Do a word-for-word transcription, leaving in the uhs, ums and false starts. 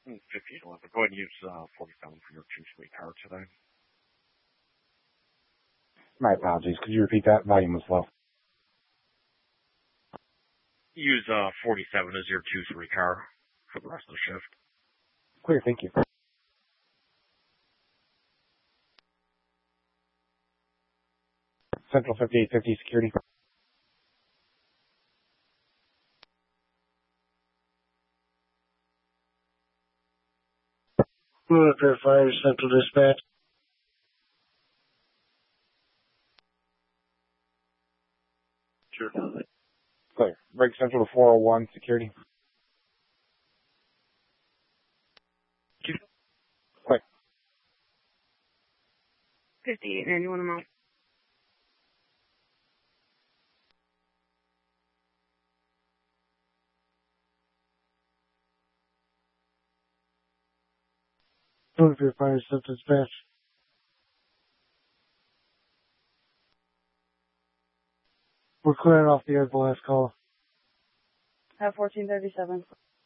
fifteen eleven. Go ahead and use uh, forty-seven for your two three car today. My apologies. Could you repeat that? Volume was low. Use uh, forty-seven as your two three car for the rest of the shift. Clear, thank you. Central fifty-eight fifty security. Blue Repair Fire, Central Dispatch. Sure. Clear. Break Central to four oh one security. Clear. fifty-eight ninety-one amount. Blue Repair Fire, Central Dispatch. We're clearing off the air the last call. Have fourteen thirty-seven.